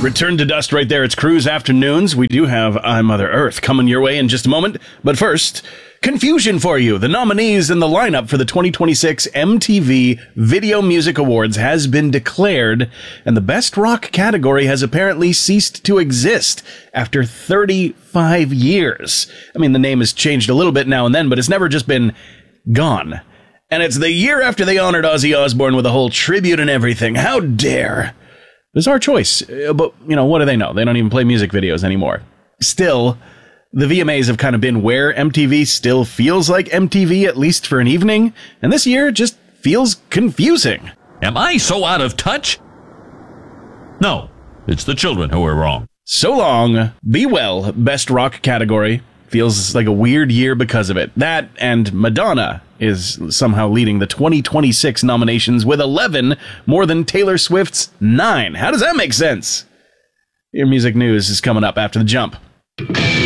Return to dust right there. It's Cruise Afternoons. We do have I, Mother Earth coming your way in just a moment. But first, confusion for you. The nominees and the lineup for the 2026 MTV Video Music Awards has been declared, and the Best Rock category has apparently ceased to exist after 35 years. I mean, the name has changed a little bit now and then, but it's never just been gone. And it's the year after they honored Ozzy Osbourne with a whole tribute and everything. How dare! Bizarre choice, but, you know, what do they know? They don't even play music videos anymore. Still, the VMAs have kind of been where MTV still feels like MTV, at least for an evening, and this year just feels confusing. Am I so out of touch? No, it's the children who are wrong. So long, be well, Best Rock category. Feels like a weird year because of it. That and Madonna is somehow leading the 2026 nominations with 11, more than Taylor Swift's 9. How does that make sense? Your music news is coming up after the jump.